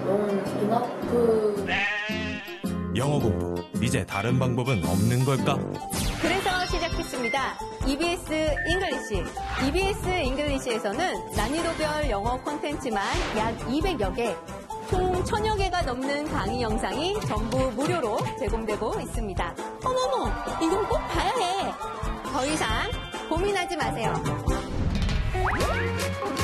이너프. 영어 공부, 이제 다른 방법은 없는 걸까? 그래서 시작했습니다. EBS 잉글리시. EBS 잉글리시에서는 난이도별 영어 콘텐츠만 약 200여 개, 총 1000여 개가 넘는 강의 영상이 전부 무료로 제공되고 있습니다. 어머머, 이건 꼭 봐야 해. 더 이상 고민하지 마세요.